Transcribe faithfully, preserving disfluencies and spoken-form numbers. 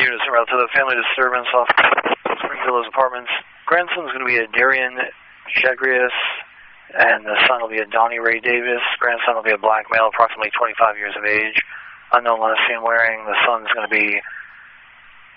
units en route to the family disturbance off Spring Villas Apartments. Grandson's going to be a Darian Chagrius, and the son will be a Donnie Ray Davis. Grandson will be a black male, approximately twenty-five years of age. Unknown last seen wearing. The son's going to be